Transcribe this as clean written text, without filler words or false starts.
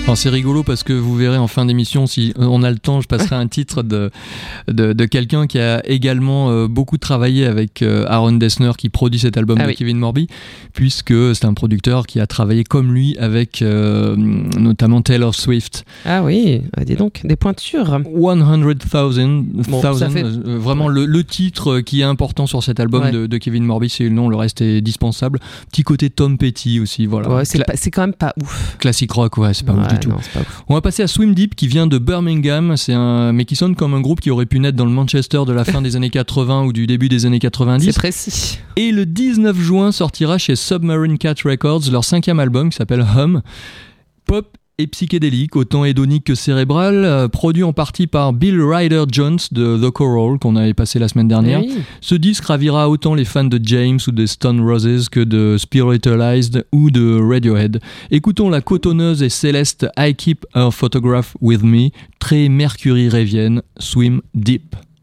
Alors c'est rigolo parce que vous verrez en fin d'émission, si on a le temps, je passerai un titre de quelqu'un qui a également beaucoup travaillé avec Aaron Dessner qui produit cet album de Kevin Morby, puisque c'est un producteur qui a travaillé comme lui avec notamment Taylor Swift. Ah oui, dis donc, des pointures. 100,000, vraiment ouais. le titre qui est important sur cet album de Kevin Morby, c'est le nom, le reste est dispensable. Petit côté Tom Petty aussi, voilà. Ouais, c'est quand même pas ouf. Classic rock, ouais, c'est pas ouf du tout. Non, c'est pas ouf. On va passer à Swim Deep qui vient de Birmingham, mais qui sonne comme un groupe qui aurait pu naître dans le Manchester de la fin des années 80 ou du début des années 90. C'est précis. Et le 19 juin sortira chez Submarine Cat Records leur 5e album qui s'appelle Hum. Pop et psychédélique, autant hédonique que cérébral, produit en partie par Bill Ryder Jones de The Coral qu'on avait passé la semaine dernière. Oui. Ce disque ravira autant les fans de James ou de Stone Roses que de Spiritualized ou de Radiohead. Écoutons la cotonneuse et céleste I Keep Her Photograph With Me, très Mercury Revienne, Swim Deep.